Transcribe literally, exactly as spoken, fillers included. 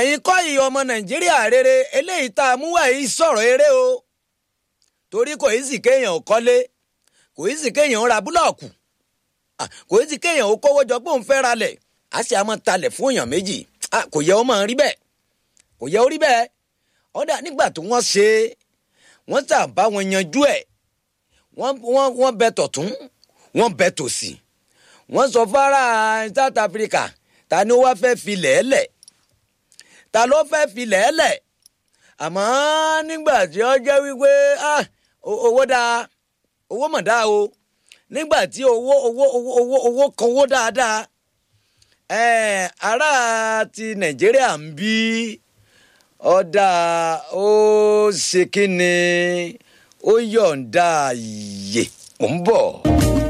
ẹ̀yin kọ́ ìyá ọmọ Nàìjíríà rere eléyìí tá a mú wá yìí sọ̀rọ̀ eré o torí kò í sì kéèyàn kọ́lé kò í sì kéèyàn ra búlọ̀kù kò í sì kéèyàn ó kówó jọ pé òun fẹ́ ralẹ̀ á sì á máa talẹ̀ fún èèyàn méjì kò yẹ ó máa rí bẹ́ẹ̀ kò yẹ ó rí bẹ́ẹ̀ ọ̀dà nígbà tí wọ́n ṣe wọ́n tà bá wọn yanjú ẹ̀ wọ́n wọ́n wọ́n bẹ tọ̀tún wọ́n bẹ tòsì wọ́n sọ fara South Africa ta ni ó wá fẹ́ fi lẹ́ẹ̀lẹ̀ ta ló fẹ́ fi lẹ́ẹ̀lẹ̀ àmọ́ nígbà tí ó jẹ́ wípé owó dáa owó mọ̀ dáa o nígbà tí owó owó owó owó owó kan owó dáadáa ará ti Nàìjíríà ń bí ọ̀dà ó ṣe kí ni ó yọ̀ǹda yè ń bọ̀.